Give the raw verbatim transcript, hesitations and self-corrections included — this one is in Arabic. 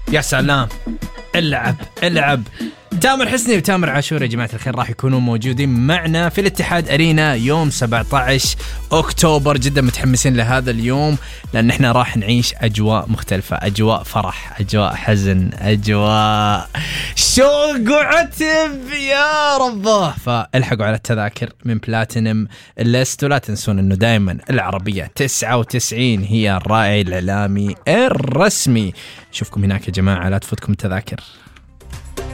يا سلام، العب العب. تامر حسني وتامر عاشور يا جماعة الخير راح يكونوا موجودين معنا في الاتحاد أرينا يوم سبعة عشر أكتوبر. جدا متحمسين لهذا اليوم لأن احنا راح نعيش أجواء مختلفة، أجواء فرح، أجواء حزن، أجواء شوق وعتب يا رباه. فالحقوا على التذاكر من بلاتينم الليست، ولا تنسون أنه دائما العربية تسعة وتسعين هي الراعي الإعلامي الرسمي. نشوفكم هناك يا جماعة، لا تفوتكم التذاكر.